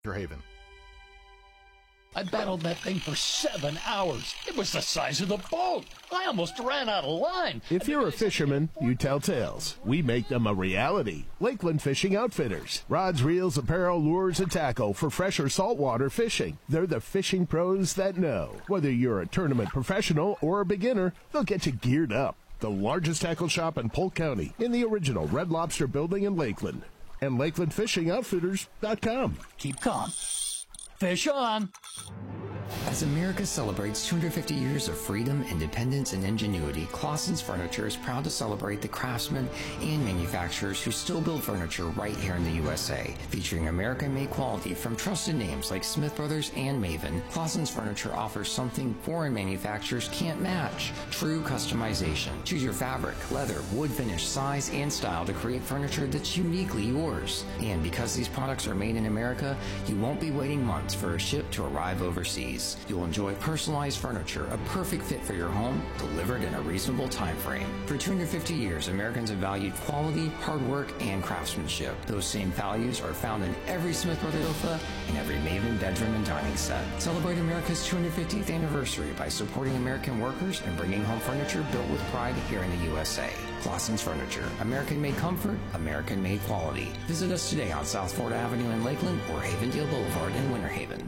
Haven. I battled that thing for 7 hours. It was the size of the boat. I almost ran out of line. If you're a fisherman, you tell tales. We make them a reality. Lakeland Fishing Outfitters. Rods, reels, apparel, lures, and tackle for fresh or saltwater fishing. They're the fishing pros that know. Whether you're a tournament professional or a beginner, they'll get you geared up. The largest tackle shop in Polk County in the original Red Lobster building in Lakeland. And LakelandFishingOutfitters.com. Keep calm. Fish on. As America celebrates 250 years of freedom, independence, and ingenuity, Clausen's Furniture is proud to celebrate the craftsmen and manufacturers who still build furniture right here in the USA. Featuring American-made quality from trusted names like Smith Brothers and Maven, Clausen's Furniture offers something foreign manufacturers can't match: true customization. Choose your fabric, leather, wood finish, size, and style to create furniture that's uniquely yours. And because these products are made in America, you won't be waiting months for a ship to arrive overseas. You'll enjoy personalized furniture, a perfect fit for your home, delivered in a reasonable time frame. For 250 years, Americans have valued quality, hard work, and craftsmanship. Those same values are found in every Smith Brothers sofa and every Maven bedroom and dining set. Celebrate America's 250th anniversary by supporting American workers and bringing home furniture built with pride here in the USA. Clausen's Furniture. American-made comfort, American-made quality. Visit us today on South Florida Avenue in Lakeland or Havendale Boulevard in Winter Haven.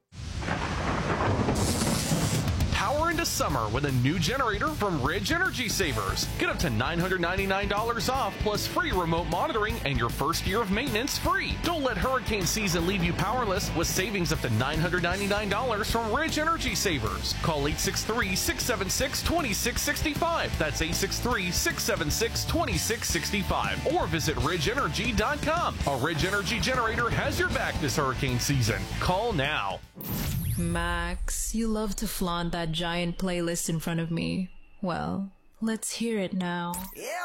Power into summer with a new generator from Ridge Energy Savers. Get up to $999 off plus free remote monitoring and your first year of maintenance free. Don't let hurricane season leave you powerless with savings up to $999 from Ridge Energy Savers. Call 863-676-2665. That's 863-676-2665. Or visit ridgeenergy.com. A Ridge Energy generator has your back this hurricane season. Call now. Max, you love to flaunt that giant playlist in front of me. Well, let's hear it now.